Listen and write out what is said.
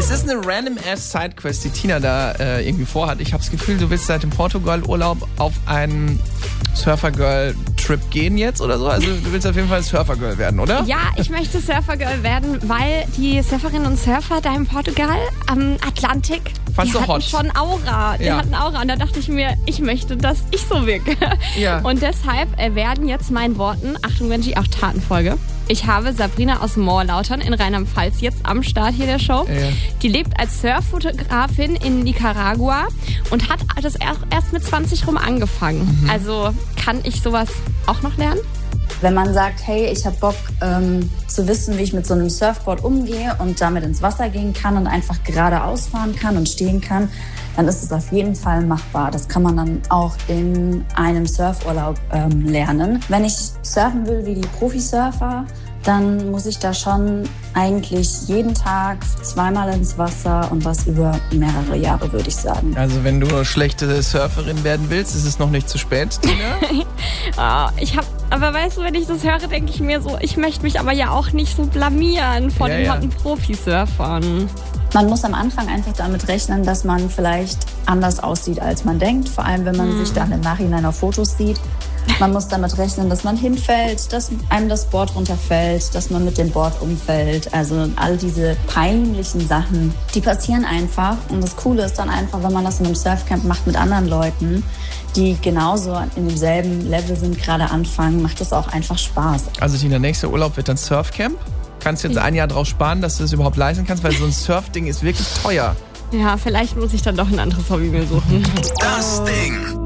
Es ist eine random-ass-Sidequest, die Tina da irgendwie vorhat. Ich habe das Gefühl, du willst seit dem Portugal-Urlaub auf einen Surfer-Girl-Trip gehen jetzt oder so? Also du willst auf jeden Fall Surfer-Girl werden, oder? Ja, ich möchte Surfer-Girl werden, weil die Surferinnen und Surfer da in Portugal am Atlantik, die hatten schon Aura. Die hatten Aura. Und da dachte ich mir, ich möchte, dass ich so wirke. Ja. Und deshalb werden jetzt meinen Worten, Achtung Benji, auch Taten Folge. Ich habe Sabrina aus Moorlautern in Rheinland-Pfalz jetzt am Start hier der Show. Ja. Die lebt als Surffotografin in Nicaragua und hat das erst mit 20 rum angefangen. Mhm. Also kann ich sowas auch noch lernen? Wenn man sagt, hey, ich habe Bock zu wissen, wie ich mit so einem Surfboard umgehe und damit ins Wasser gehen kann und einfach geradeaus fahren kann und stehen kann, dann ist es auf jeden Fall machbar. Das kann man dann auch in einem Surfurlaub lernen. Wenn ich surfen will wie die Profisurfer, dann muss ich da schon eigentlich jeden Tag zweimal ins Wasser und das über mehrere Jahre, würde ich sagen. Also wenn du schlechte Surferin werden willst, ist es noch nicht zu spät, Tina? Aber weißt du, wenn ich das höre, denke ich mir so, ich möchte mich aber ja auch nicht so blamieren vor den harten Profisurfern. Man muss am Anfang einfach damit rechnen, dass man vielleicht anders aussieht, als man denkt. Vor allem, wenn man sich dann im Nachhinein auf Fotos sieht. Man muss damit rechnen, dass man hinfällt, dass einem das Board runterfällt, dass man mit dem Board umfällt. Also all diese peinlichen Sachen, die passieren einfach. Und das Coole ist dann einfach, wenn man das in einem Surfcamp macht mit anderen Leuten, die genauso in demselben Level sind, gerade anfangen, macht das auch einfach Spaß. Also Tina, nächster Urlaub wird dann Surfcamp. Kannst jetzt ein Jahr drauf sparen, dass du das überhaupt leisten kannst, weil so ein Surfding ist wirklich teuer. Ja, vielleicht muss ich dann doch ein anderes Hobby mir suchen. Das Ding.